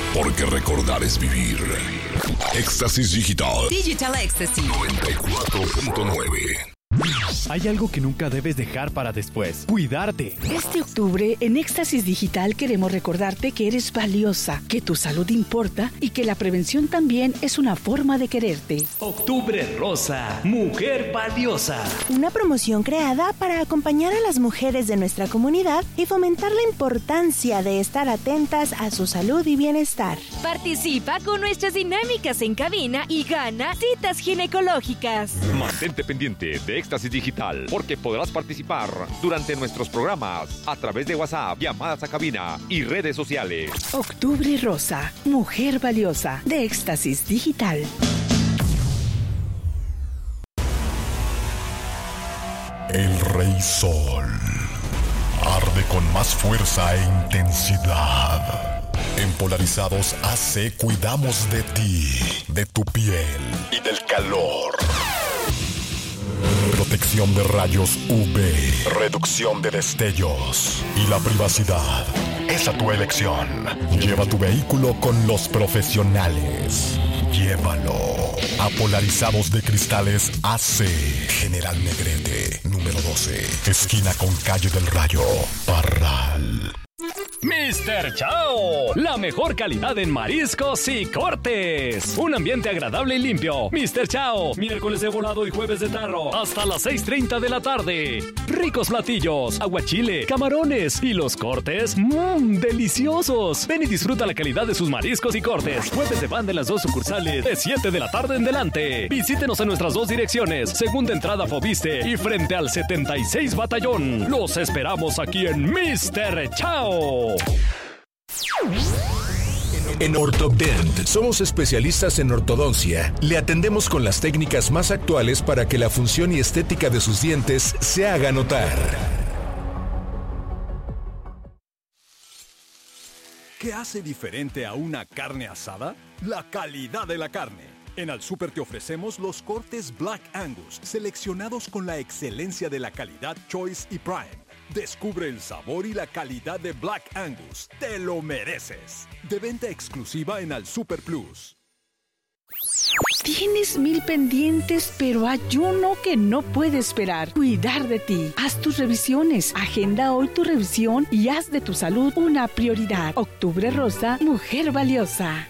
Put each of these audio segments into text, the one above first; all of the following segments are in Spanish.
Porque recordar es vivir. Éxtasis Digital. Digital Ecstasy. 94.9. Hay algo que nunca debes dejar para después. Cuidarte. Este octubre, en Éxtasis Digital queremos recordarte que eres valiosa, que tu salud importa y que la prevención también es una forma de quererte. Octubre Rosa. Mujer valiosa. Una promoción creada para acompañar a las mujeres de nuestra comunidad y fomentar la importancia de estar atentas a su salud y bienestar. Participa con nuestras dinámicas en cabina y gana citas ginecológicas. Mantente pendiente de Éxtasis Digital, porque podrás participar durante nuestros programas a través de WhatsApp, llamadas a cabina y redes sociales. Octubre Rosa, mujer valiosa, de Éxtasis Digital. El Rey Sol arde con más fuerza e intensidad. En Polarizados AC cuidamos de ti, de tu piel y del calor. Protección de rayos UV, reducción de destellos y la privacidad. Esa tu elección. Lleva tu vehículo con los profesionales. Llévalo a Polarizados de Cristales AC, General Negrete, número 12, esquina con Calle del Rayo, Parral. Mr. Chao, la mejor calidad en mariscos y cortes. Un ambiente agradable y limpio. Mr. Chao, miércoles de volado y jueves de tarro, hasta las 6:30 de la tarde. Ricos platillos, aguachile, camarones y los cortes, deliciosos. Ven y disfruta la calidad de sus mariscos y cortes. Jueves de banda en las 2 sucursales, de 7 de la tarde en delante. Visítenos en nuestras 2 direcciones, segunda entrada Fobiste y frente al 76 Batallón. Los esperamos aquí en Mr. Chao. En Ortodent somos especialistas en ortodoncia. Le atendemos con las técnicas más actuales para que la función y estética de sus dientes se haga notar. ¿Qué hace diferente a una carne asada? La calidad de la carne. En Al Súper te ofrecemos los cortes Black Angus, seleccionados con la excelencia de la calidad Choice y Prime. Descubre el sabor y la calidad de Black Angus. ¡Te lo mereces! De venta exclusiva en Al Súper Plus. Tienes 1000 pendientes, pero hay uno que no puede esperar. Cuidar de ti. Haz tus revisiones. Agenda hoy tu revisión y haz de tu salud una prioridad. Octubre Rosa, mujer valiosa.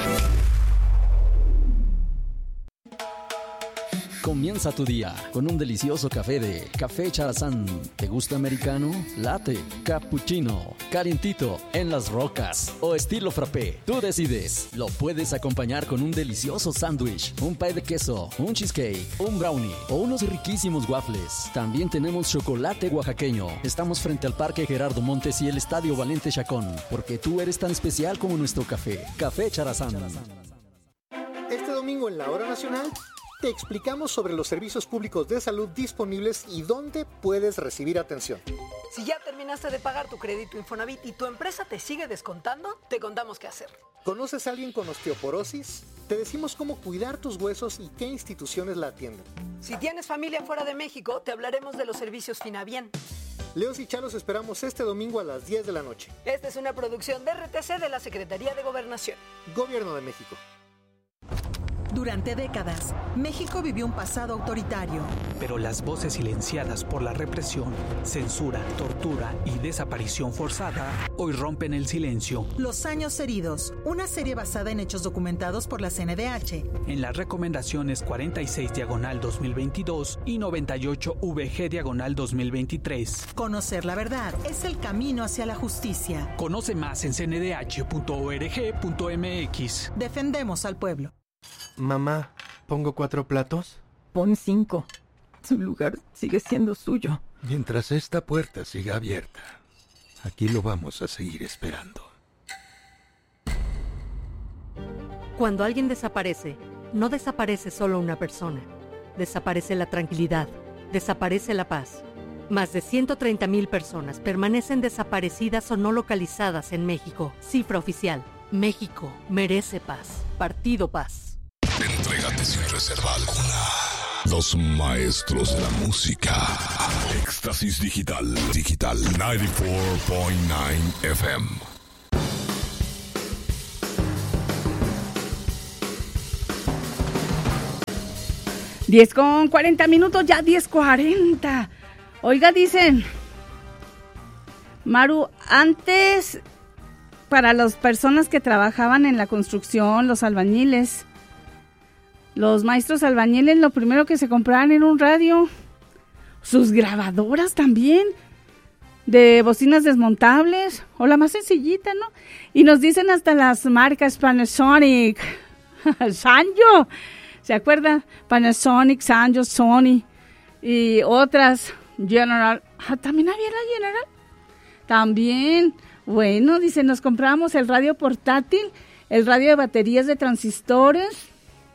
Comienza tu día con un delicioso café de Café Charazán. ¿Te gusta americano? Latte, cappuccino, calientito, en las rocas o estilo frappé. Tú decides. Lo puedes acompañar con un delicioso sándwich, un pie de queso, un cheesecake, un brownie o unos riquísimos waffles. También tenemos chocolate oaxaqueño. Estamos frente al Parque Gerardo Montes y el Estadio Valente Chacón, porque tú eres tan especial como nuestro café. Café Charazán. Este domingo en la Hora Nacional te explicamos sobre los servicios públicos de salud disponibles y dónde puedes recibir atención. Si ya terminaste de pagar tu crédito Infonavit y tu empresa te sigue descontando, te contamos qué hacer. ¿Conoces a alguien con osteoporosis? Te decimos cómo cuidar tus huesos y qué instituciones la atienden. Si tienes familia fuera de México, te hablaremos de los servicios Finabien. Leos y Chalos esperamos este domingo a las 10 de la noche. Esta es una producción de RTC de la Secretaría de Gobernación. Gobierno de México. Durante décadas, México vivió un pasado autoritario. Pero las voces silenciadas por la represión, censura, tortura y desaparición forzada hoy rompen el silencio. Los años heridos, una serie basada en hechos documentados por la CNDH. En las recomendaciones 46/2022 y 98/VG/2023. Conocer la verdad es el camino hacia la justicia. Conoce más en cndh.org.mx. Defendemos al pueblo. Mamá, ¿pongo 4 platos? Pon 5. Su lugar sigue siendo suyo. Mientras esta puerta siga abierta, aquí lo vamos a seguir esperando. Cuando alguien desaparece, no desaparece solo una persona. Desaparece la tranquilidad, desaparece la paz. Más de 130,000 personas permanecen desaparecidas o no localizadas en México. Cifra oficial. México merece paz. Partido Paz. Entrégate sin reserva alguna. Los maestros de la música. Éxtasis Digital. Digital 94.9 FM. 10:40, ya 10:40. Oiga, dicen, Maru, antes, para las personas que trabajaban en la construcción, los albañiles, los maestros albañiles, lo primero que se compraban era un radio. Sus grabadoras también, de bocinas desmontables, o la más sencillita, ¿no? Y nos dicen hasta las marcas Panasonic, Sanyo, ¿se acuerdan? Panasonic, Sanyo, Sony y otras, General. ¿También había la General? También. Bueno, dicen, nos compramos el radio portátil, el radio de baterías de transistores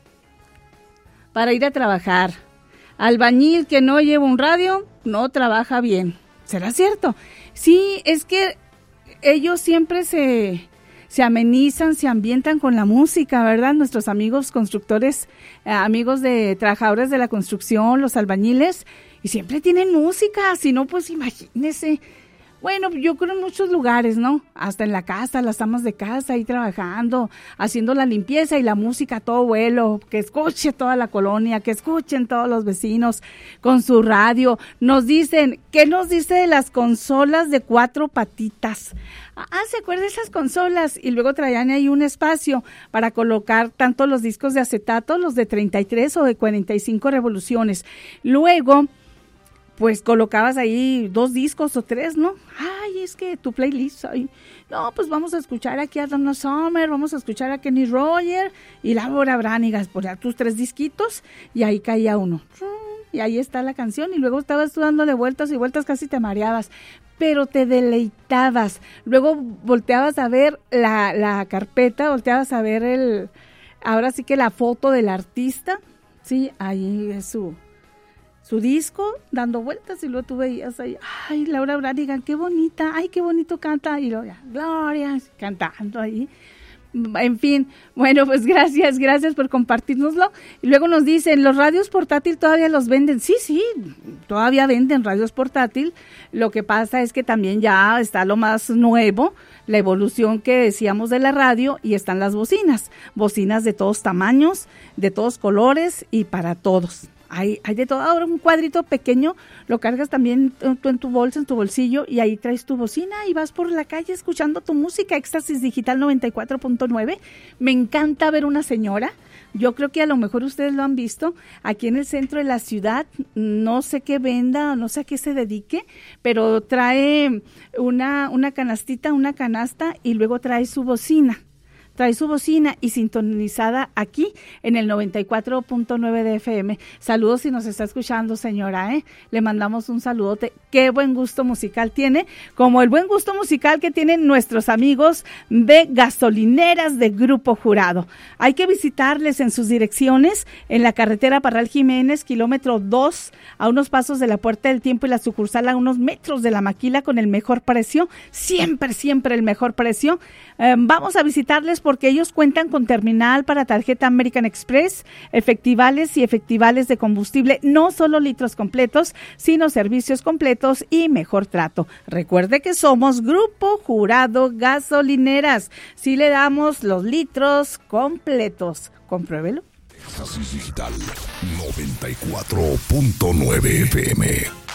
para ir a trabajar. Albañil que no lleva un radio no trabaja bien. ¿Será cierto? Sí, es que ellos siempre se amenizan, se ambientan con la música, ¿verdad? Nuestros amigos constructores, amigos de trabajadores de la construcción, los albañiles, y siempre tienen música, si no, pues imagínese. Bueno, yo creo en muchos lugares, ¿no? Hasta en la casa, las amas de casa ahí trabajando, haciendo la limpieza y la música a todo vuelo, que escuche toda la colonia, que escuchen todos los vecinos con su radio. Nos dicen, ¿qué nos dice de las consolas de 4 patitas? ¿Se acuerdan de esas consolas? Y luego traían ahí un espacio para colocar tanto los discos de acetato, los de 33 o de 45 revoluciones. Luego, pues colocabas ahí 2 discos o 3, ¿no? Ay, es que tu playlist, ay, no, pues vamos a escuchar aquí a Donna Summer, vamos a escuchar a Kenny Rogers y Laura Branigan, poner tus 3 disquitos y ahí caía uno. Y ahí está la canción y luego estabas tú dándole vueltas y vueltas, casi te mareabas, pero te deleitabas. Luego volteabas a ver la carpeta, volteabas a ver ahora sí que la foto del artista, sí, ahí es su disco, dando vueltas, y luego tú veías ahí, ay, Laura Branigan, qué bonita, ay, qué bonito canta, y luego ya, Gloria, cantando ahí. En fin, bueno, pues gracias por compartirnoslo. Y luego nos dicen, ¿los radios portátil todavía los venden? Sí, todavía venden radios portátil. Lo que pasa es que también ya está lo más nuevo, la evolución que decíamos de la radio, y están las bocinas de todos tamaños, de todos colores y para todos. Hay de todo. Ahora un cuadrito pequeño lo cargas también tú en tu bolsa, en tu bolsillo, y ahí traes tu bocina y vas por la calle escuchando tu música. Éxtasis Digital 94.9. Me encanta ver una señora, yo creo que a lo mejor ustedes lo han visto, aquí en el centro de la ciudad, no sé qué venda, no sé a qué se dedique, pero trae una canastita, una canasta, y luego trae su bocina y sintonizada aquí en el 94.9 de FM. Saludos si nos está escuchando, señora, le mandamos un saludote. Qué buen gusto musical tiene, como el buen gusto musical que tienen nuestros amigos de Gasolineras de Grupo Jurado. Hay que visitarles en sus direcciones, en la carretera Parral Jiménez, kilómetro 2, a unos pasos de la Puerta del Tiempo, y la sucursal a unos metros de la Maquila, con el mejor precio, siempre el mejor precio. Vamos a visitarles porque ellos cuentan con terminal para tarjeta American Express, efectivales y efectivales de combustible, no solo litros completos, sino servicios completos y mejor trato. Recuerde que somos Grupo Jurado Gasolineras, sí le damos los litros completos. Compruébelo. Éxtasis Digital 94.9 FM.